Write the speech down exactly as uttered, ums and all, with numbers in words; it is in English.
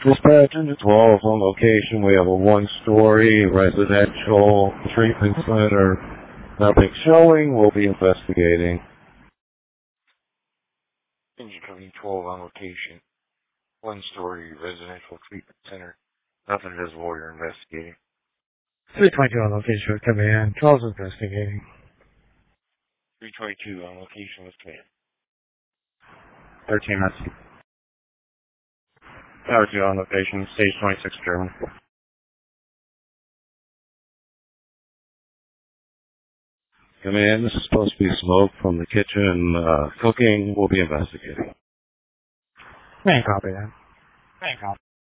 Dispatch into twelve on location. We have a one-story residential treatment center. Nothing showing. We'll be investigating. Engine twelve on location. One-story residential treatment center. Nothing visible. You're investigating. three twenty-two on location with command. twelve's investigating. three twenty-two on location with command. thirteen S. Tower two on location. Stage twenty-six German. Command, this is supposed to be smoke from the kitchen. Uh, cooking. We'll be investigating. Man, copy that. Man, copy.